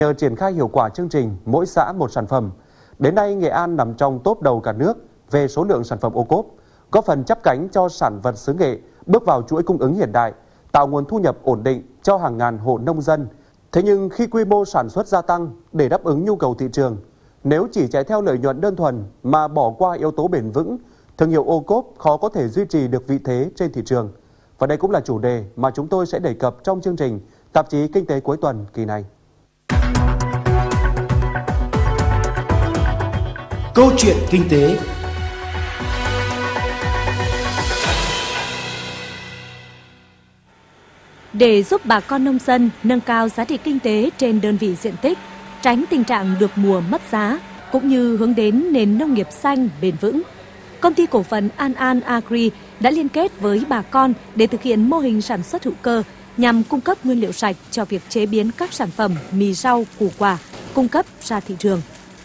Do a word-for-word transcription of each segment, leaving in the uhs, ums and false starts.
Nhờ triển khai hiệu quả chương trình mỗi xã một sản phẩm, đến nay Nghệ An nằm trong top đầu cả nước về số lượng sản phẩm ô cốp, góp phần chắp cánh cho sản vật xứ Nghệ bước vào chuỗi cung ứng hiện đại, tạo nguồn thu nhập ổn định cho hàng ngàn hộ nông dân. Thế nhưng khi quy mô sản xuất gia tăng để đáp ứng nhu cầu thị trường, nếu chỉ chạy theo lợi nhuận đơn thuần mà bỏ qua yếu tố bền vững, thương hiệu ô cốp khó có thể duy trì được vị thế trên thị trường. Và đây cũng là chủ đề mà chúng tôi sẽ đề cập trong chương trình Tạp chí Kinh tế cuối tuần kỳ này. Câu chuyện kinh tế. Để giúp bà con nông dân nâng cao giá trị kinh tế trên đơn vị diện tích, tránh tình trạng được mùa mất giá, cũng như hướng đến nền nông nghiệp xanh bền vững, Công ty cổ phần An An Agri đã liên kết với bà con để thực hiện mô hình sản xuất hữu cơ nhằm cung cấp nguyên liệu sạch cho việc chế biến các sản phẩm mì rau, củ quả, cung cấp ra thị trường.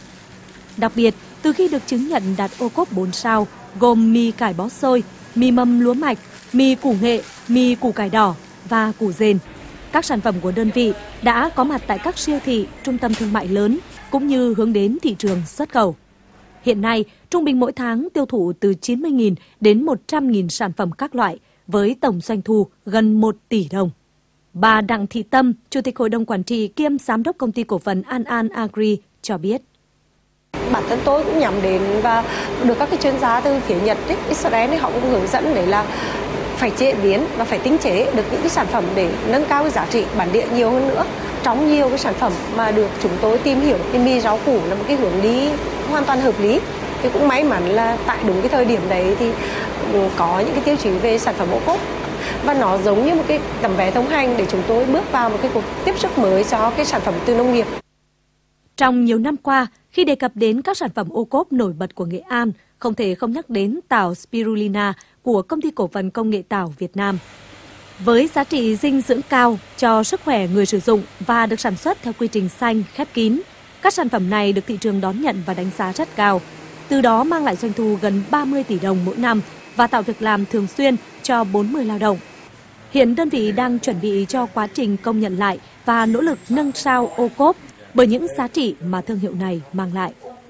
Đặc biệt, từ khi được chứng nhận đạt ô cốp bốn sao, gồm mì cải bó xôi, mì mầm lúa mạch, mì củ nghệ, mì củ cải đỏ và củ dền, các sản phẩm của đơn vị đã có mặt tại các siêu thị, trung tâm thương mại lớn cũng như hướng đến thị trường xuất khẩu. Hiện nay, trung bình mỗi tháng tiêu thụ từ chín mươi nghìn đến một trăm nghìn sản phẩm các loại với tổng doanh thu gần một tỷ đồng. Bà Đặng Thị Tâm, Chủ tịch Hội đồng Quản trị kiêm Giám đốc Công ty Cổ phần An An Agri cho biết. Bản thân tôi cũng nhắm đến và được các cái chuyên gia từ phía Nhật, ấy, Israel ấy, họ cũng hướng dẫn để là phải chế biến và phải tinh chế được những cái sản phẩm để nâng cao cái giá trị bản địa nhiều hơn nữa. Trong nhiều cái sản phẩm mà được chúng tôi tìm hiểu thì mì rau củ là một cái hướng đi hoàn toàn hợp lý. Thì cũng may mắn là tại đúng cái thời điểm đấy thì có những cái tiêu chí về sản phẩm ô cốp và nó giống như một cái tấm vé thông hành để chúng tôi bước vào một cái cuộc tiếp sức mới cho cái sản phẩm từ nông nghiệp. Trong nhiều năm qua, khi đề cập đến các sản phẩm ô cốp nổi bật của Nghệ An, không thể không nhắc đến tảo Spirulina của Công ty Cổ phần Công nghệ Tảo Việt Nam. Với giá trị dinh dưỡng cao cho sức khỏe người sử dụng và được sản xuất theo quy trình xanh, khép kín, các sản phẩm này được thị trường đón nhận và đánh giá rất cao. Từ đó mang lại doanh thu gần ba mươi tỷ đồng mỗi năm và tạo việc làm thường xuyên cho bốn mươi lao động. Hiện đơn vị đang chuẩn bị cho quá trình công nhận lại và nỗ lực nâng sao ô cốp bởi những giá trị mà thương hiệu này mang lại.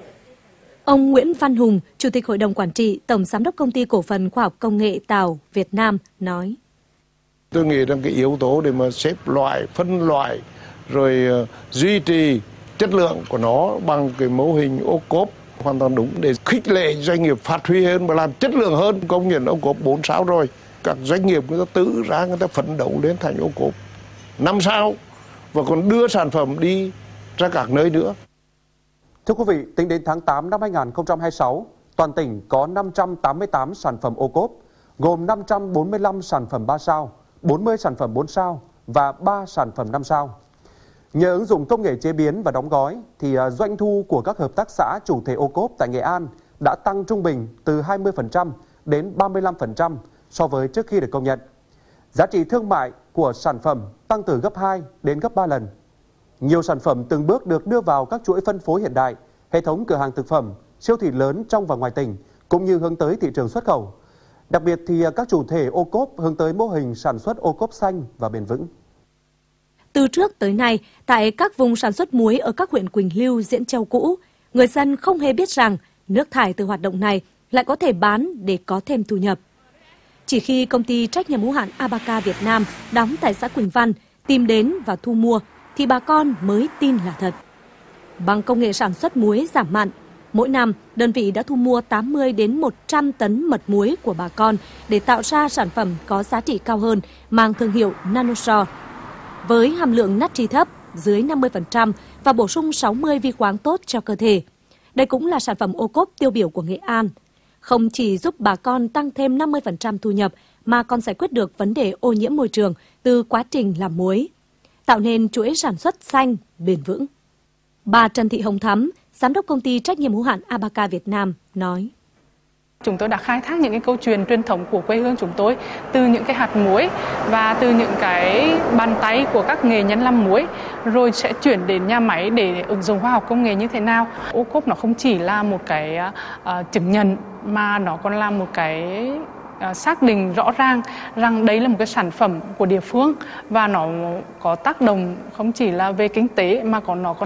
Ông Nguyễn Văn Hùng, Chủ tịch Hội đồng Quản trị, Tổng Giám đốc Công ty Cổ phần Khoa học Công nghệ Tảo Việt Nam nói. Tôi nghĩ rằng cái yếu tố để mà xếp loại, phân loại, rồi uh, duy trì chất lượng của nó bằng cái mô hình ô cốp hoàn toàn đúng để khích lệ doanh nghiệp phát huy hơn và làm chất lượng hơn. Công nhận ô cốp bốn sao rồi, các doanh nghiệp người ta tự ra người ta phấn đấu lên thành ô cốp năm sao và còn đưa sản phẩm đi ra các nơi nữa. Thưa quý vị, tính đến tháng tám năm hai nghìn không trăm hai mươi sáu, toàn tỉnh có năm trăm tám mươi tám sản phẩm ô cốp, gồm năm trăm bốn mươi lăm sản phẩm ba sao, bốn mươi sản phẩm bốn sao và ba sản phẩm năm sao. Nhờ ứng dụng công nghệ chế biến và đóng gói, thì doanh thu của các hợp tác xã chủ thể ô cốp tại Nghệ An đã tăng trung bình từ hai mươi phần trăm đến ba mươi lăm phần trăm so với trước khi được công nhận. Giá trị thương mại của sản phẩm tăng từ gấp hai đến gấp ba lần. Nhiều sản phẩm từng bước được đưa vào các chuỗi phân phối hiện đại, hệ thống cửa hàng thực phẩm, siêu thị lớn trong và ngoài tỉnh, cũng như hướng tới thị trường xuất khẩu. Đặc biệt thì các chủ thể ô cốp hướng tới mô hình sản xuất ô cốp xanh và bền vững. Từ trước tới nay, tại các vùng sản xuất muối ở các huyện Quỳnh Lưu, Diễn Châu cũ, người dân không hề biết rằng nước thải từ hoạt động này lại có thể bán để có thêm thu nhập. Chỉ khi công ty trách nhiệm hữu hạn Abaca Việt Nam đóng tại xã Quỳnh Văn tìm đến và thu mua, thì bà con mới tin là thật. Bằng công nghệ sản xuất muối giảm mặn, mỗi năm đơn vị đã thu mua tám mươi đến một trăm tấn mật muối của bà con để tạo ra sản phẩm có giá trị cao hơn mang thương hiệu Nanosure. Với hàm lượng natri thấp dưới năm mươi phần trăm và bổ sung sáu mươi vi khoáng tốt cho cơ thể. Đây cũng là sản phẩm ô cốp tiêu biểu của Nghệ An. Không chỉ giúp bà con tăng thêm năm mươi phần trăm thu nhập mà còn giải quyết được vấn đề ô nhiễm môi trường từ quá trình làm muối, tạo nên chuỗi sản xuất xanh, bền vững. Bà Trần Thị Hồng Thắm, Giám đốc Công ty trách nhiệm hữu hạn Abaca Việt Nam nói. Chúng tôi đã khai thác những cái câu chuyện truyền thống của quê hương chúng tôi từ những cái hạt muối và từ những cái bàn tay của các nghệ nhân làm muối, rồi sẽ chuyển đến nhà máy để ứng dụng khoa học công nghệ như thế nào. Ô cốp nó không chỉ là một cái uh, chứng nhận mà nó còn là một cái uh, xác định rõ ràng rằng đây là một cái sản phẩm của địa phương và nó có tác động không chỉ là về kinh tế mà còn nó còn